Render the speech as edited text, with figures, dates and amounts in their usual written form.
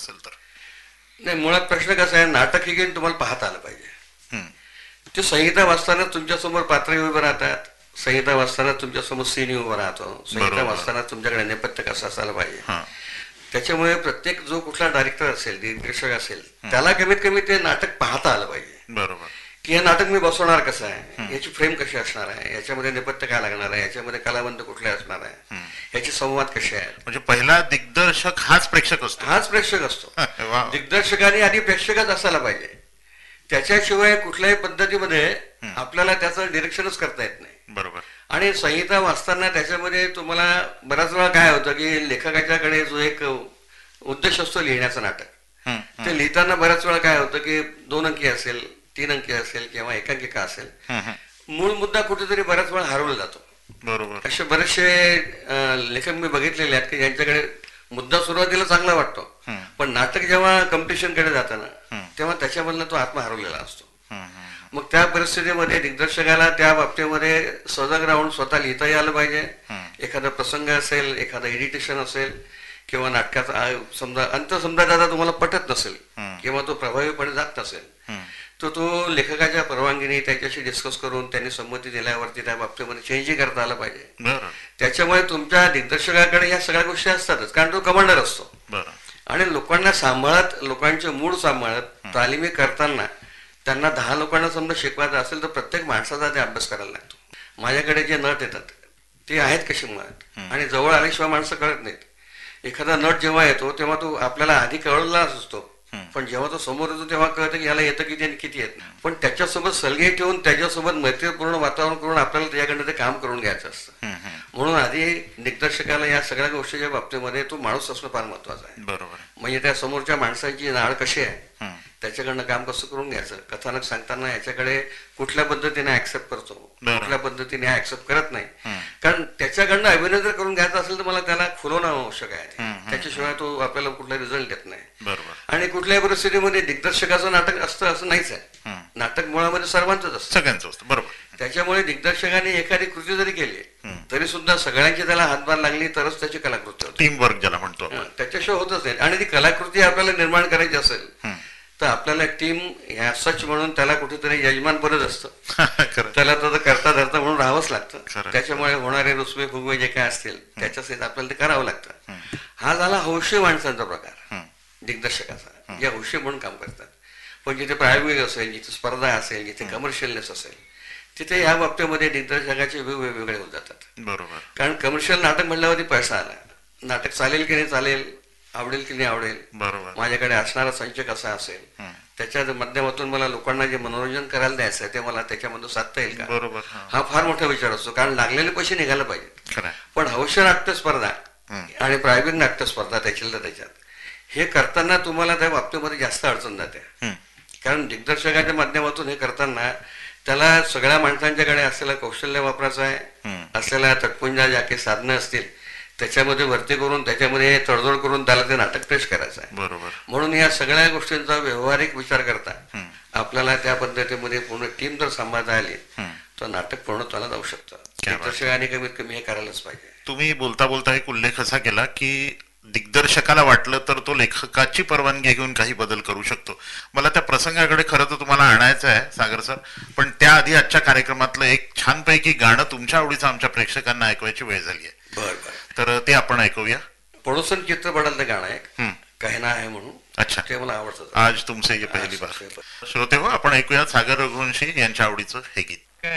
असेल तर. नाही, मुळात प्रश्न कसा आहे, नाटक हे गेम तुम्हाला पाहता आलं पाहिजे. हम्म, ते संहिता वाचताना तुमच्यासमोर पात्र उभं राहतात, संहिता वाचताना तुमच्यासमोर सीन उभं राहतो, संहिता बरोबर. वाचताना तुमच्याकडे नेपथ्य कसं असायला पाहिजे. हा, त्याच्यामुळे प्रत्येक जो कुठला डायरेक्टर असेल, दिग्दर्शक असेल, त्याला कमीत कमी ते नाटक पाहता आलं पाहिजे बरोबर. की हे नाटक मी बसवणार कसं आहे, याची फ्रेम कशी असणार आहे, याच्यामध्ये नेपथ्य काय लागणार आहे, याच्यामध्ये कलावंत कुठले असणार आहे, याचे संवाद कसे आहेत. म्हणजे पहिला दिग्दर्शक हाच प्रेक्षक असतो. हाच प्रेक्षक असतो. वा. दिग्दर्शकाने आधी प्रेक्षकच असायला पाहिजे. त्याच्याशिवाय कुठल्याही पद्धतीमध्ये आपल्याला त्याचं डिरेक्शनच करता येत नाही. बरोबर. आणि संहिता वाचताना त्याच्यामध्ये तुम्हाला बऱ्याच वेळा काय होतं की लेखकाच्याकडे जो एक उद्देश असतो लिहिण्याचं नाटक, हम्म, ते लिहिताना बऱ्याच वेळा काय होतं की 2 अंकी असेल, 3 अंकी असेल किंवा एकांकिका असेल, हम्म, हम्म. मूळ मुद्दा कुठेतरी बऱ्याच वेळा हरवला जातो. बरोबर. असे बरेचसे लेखक मी बघितलेले आहेत की ज्यांच्याकडे मुद्दा सुरुवातीला चांगला वाटतो, पण नाटक जेव्हा कॉम्पिटिशनकडे जातं ना, तेव्हा त्याच्यामधला तो आत्मा हरवलेला असतो. मग त्या परिस्थितीमध्ये दिग्दर्शकाला त्या बाबतीमध्ये सजग राहून स्वतः लिहिताही आलं पाहिजे. एखादा प्रसंग असेल, एखादा एडिटेशन असेल, किंवा नाटकाचा समजा अंत समजा दादा तुम्हाला पटत नसेल किंवा तो प्रभावीपणे जात नसेल, तर तो लेखकाच्या परवानगीने त्याच्याशी डिस्कस करून त्यांनी संमती दिल्यावरती त्या बाबतीमध्ये चेंजही करता आलं पाहिजे. बरं. त्याच्यामुळे तुमच्या दिग्दर्शकाकडे ह्या सगळ्या गोष्टी असतातच, कारण तो कमांडर असतो. बरं. आणि लोकांना सांभाळत, लोकांचे मूड सांभाळत, तालिमी करताना त्यांना 10 लोकांना समजा शिकवायचं असेल तर प्रत्येक माणसाचा ते अभ्यास करायला लागतो. माझ्याकडे जे नट येतात ते आहेत कशी मुळात, आणि जवळ आल्याशिवाय माणसं कळत नाहीत. एखादा नट जेव्हा येतो तेव्हा तो आपल्याला आधी कळलेलाच असतो, पण जेव्हा तो समोर येतो तेव्हा कळतं की याला येतं किती आणि किती येत नाही. पण त्याच्यासोबत सलगे ठेवून त्याच्यासोबत मैत्रीपूर्ण वातावरण करून आपल्याला त्याच्याकडनं ते काम करून घ्यायचं असतं. म्हणून आधी दिग्दर्शकाला या सगळ्या गोष्टीच्या बाबतीमध्ये तो माणूस असणं फार महत्वाचं आहे. बरोबर. म्हणजे त्या समोरच्या माणसाची नाळ कशी आहे, त्याच्याकडनं काम कसं करून घ्यायचं, कथानक सांगताना याच्याकडे कुठल्या पद्धतीने ऍक्सेप्ट करतो, कुठल्या पद्धतीने ऍक्सेप्ट करत नाही. कारण त्याच्याकडनं अभिनय जर करून घ्यायचा असेल तर मला त्याला खुलवणं आवश्यक आहे, त्याच्याशिवाय तो आपल्याला कुठला रिझल्ट देत नाही. बरोबर. आणि कुठल्याही परिस्थितीमध्ये दिग्दर्शकाचं नाटक असतं असं नाहीच आहे. नाटक मुळामध्ये सर्वांचंच असतं, सगळ्यांचं असतं. बरोबर. त्याच्यामुळे दिग्दर्शकाने एखादी कृती जरी केली तरी सुद्धा सगळ्यांची त्याला हातभार लागली तरच त्याची कलाकृती होते. टीम वर्क ज्याला म्हणतो आपण. त्याच्याशिवाय होतच नाही. आणि ती कलाकृती आपल्याला निर्माण करायची असेल तर आपल्याला टीम ह्या सच म्हणून त्याला कुठेतरी यजमानपणच असतं, त्याला तर करता धरता म्हणून राहावंच लागतं. त्याच्यामुळे होणारे रुसवे फुगवे जे काय असतील त्याच्यासहित आपल्याला ते करावं लागतं. हा झाला हौशी माणसांचा प्रकार दिग्दर्शकाचा, जे हौशी म्हणून काम करतात. पण जिथे प्रायोगिक असेल, जिथे स्पर्धा असेल, जिथे कमर्शियलनेस असेल, तिथे ह्या बाबतीमध्ये दिग्दर्शकाचे वेगवेगळे होत जातात. बरोबर. कारण कमर्शियल नाटक म्हटल्यावरती पैसा आला, नाटक चालेल की नाही चालेल, आवडेल की नाही आवडेल, बरोबर, माझ्याकडे असणारा संच कसा असेल, त्याच्या माध्यमातून मला लोकांना जे मनोरंजन करायला द्यायचं आहे ते मला त्याच्यामधून साधता येईल का, बरोबर. हा फार मोठा विचार असतो. कारण लागलेले पैसे निघायला पाहिजेत. खरं. पण हौशी नाट्य स्पर्धा आणि प्रायोगिक नाट्य स्पर्धा त्याच्यात हे करताना तुम्हाला त्या बाबतीमध्ये जास्त अडचण जाते. कारण दिग्दर्शकाच्या माध्यमातून हे करताना त्याला सगळ्या माणसांच्याकडे असलेलं कौशल्य वापरायचं आहे, असलेल्या तटपुंजा ज्या काही साधनं असतील त्याच्यामध्ये भरती करून त्याच्यामध्ये तडजोड करून त्याला ते नाटक पेश करायचं आहे. बरोबर. म्हणून या सगळ्या गोष्टींचा व्यवहारिक विचार करता आपल्याला त्या पद्धतीमध्ये पूर्ण टीम जर सांभाळता आली तर नाटक पूर्णत्वाला जाऊ शकतं. दिग्दर्शकाने कमीत कमी हे करायलाच पाहिजे. तुम्ही बोलता बोलता एक उल्लेख असा केला की दिग्दर्शकाला वाटलं तर तो लेखकाची परवानगी घेऊन काही बदल करू शकतो. मला त्या प्रसंगाकडे खरं तर तुम्हाला आणायचं आहे सागर सर, पण त्याआधी आजच्या कार्यक्रमातलं एक छानपैकी गाणं तुमच्या आवडीचं आमच्या प्रेक्षकांना ऐकवायची वेळ झाली आहे. बरं, तर ते आपण ऐकूया. पडोसन चित्रपटातलं गाणं आहे, कहना आहे म्हणून. अच्छा, ते मला आवडतं. आज तुमचे ये पहिली बार. श्रोते हो, आपण ऐकूया सागर रघुवंशी यांच्या आवडीचं हे गीत.